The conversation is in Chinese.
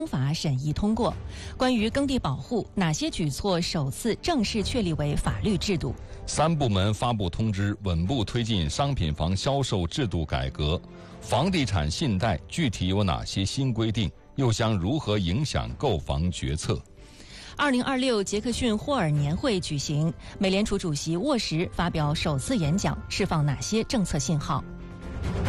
法审议通过。关于耕地保护，哪些举措首次正式确立为法律制度 ？3部门发布通知，稳步推进商品房销售制度改革。房地产信贷具体有哪些新规定？又将如何影响购房决策 ？2026杰克逊霍尔年会举行，美联储主席沃什发表首次演讲，释放哪些政策信号？